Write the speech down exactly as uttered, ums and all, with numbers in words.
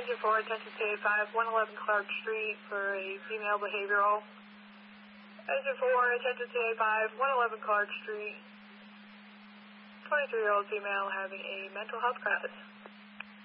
Engine four, attention to A five, one eleven Clark Street for a female behavioral. Engine four, attention to A five, one eleven Clark Street. twenty-three-year-old female having a mental health crisis.